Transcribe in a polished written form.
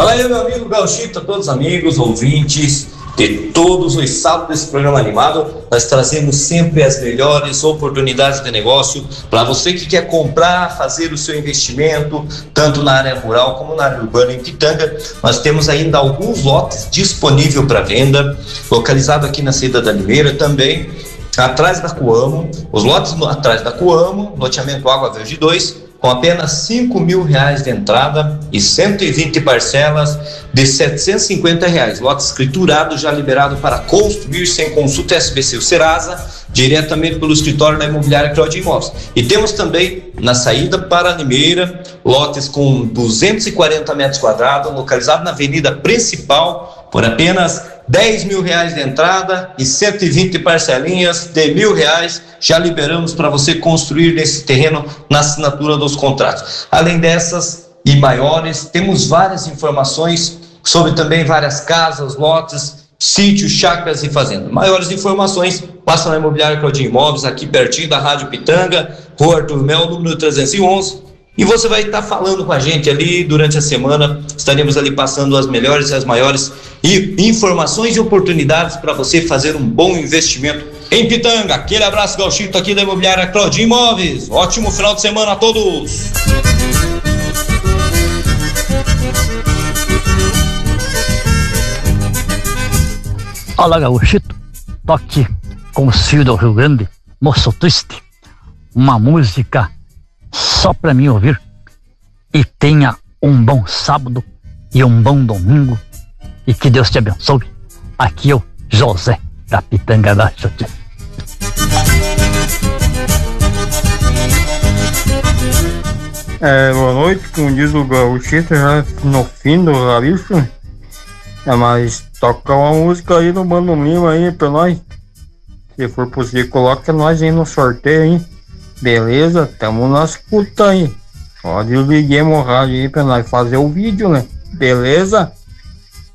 Fala aí, meu amigo Gauchito, a todos os amigos, ouvintes de todos os sábados desse programa animado. Nós trazemos sempre as melhores oportunidades de negócio para você que quer comprar, fazer o seu investimento, tanto na área rural como na área urbana em Pitanga. Nós temos ainda alguns lotes disponíveis para venda, localizado aqui na saída da Limeira, também atrás da Coamo. Os lotes atrás da Coamo, loteamento Água Verde 2, com apenas R$5.000 de entrada e 120 parcelas de R$750. Lote escriturado, já liberado para construir sem consulta SBC o Serasa, diretamente pelo escritório da imobiliária Claudia Imóveis. E temos também na saída para Limeira, lotes com 240 metros quadrados, localizado na avenida principal, por apenas R$10.000 de entrada e 120 parcelinhas de R$1.000. Já liberamos para você construir nesse terreno na assinatura dos contratos. Além dessas e maiores, temos várias informações sobre também várias casas, lotes, sítios, chácaras e fazendas. Maiores informações, passa na imobiliária Claudia Imóveis, aqui pertinho da Rádio Pitanga, Rua Arthur Mel, número 311. E você vai estar falando com a gente ali durante a semana. Estaremos ali passando as melhores e as maiores informações e oportunidades para você fazer um bom investimento em Pitanga. Aquele abraço, Gauchito, aqui da imobiliária Claudia Imóveis. Ótimo final de semana a todos. Olá, Gauchito, tô aqui com o Ciro do Rio Grande, Moço Triste, uma música só pra mim ouvir. E tenha um bom sábado e um bom domingo, e que Deus te abençoe. Aqui é o José da Pitanga da Chute. Boa noite, como diz o Gauchito, já no fim do Rabicho. Mas toca uma música aí do Mano Lima aí pra nós. Se for possível, coloca nós aí no sorteio, hein? Beleza? Tamo na escuta aí. Pode ligar o rádio aí pra nós fazer o vídeo, né? Beleza?